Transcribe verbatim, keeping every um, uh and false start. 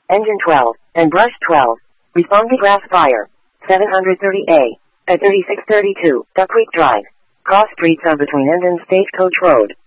Engine twelve, and Brush twelve. Responsive Grass Fire. seven thirty A. At thirty-six thirty-two, Duck Creek Drive. Cross streets are between End and Stagecoach Road.